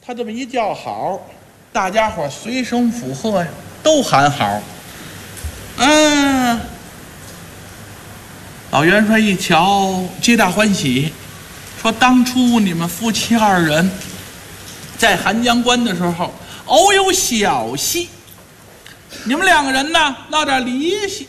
他这么一叫好，大家伙随声附和呀，都喊好。老元帅一瞧，皆大欢喜，说当初你们夫妻二人在寒江关的时候，偶有小戏，你们两个人呢闹点离析，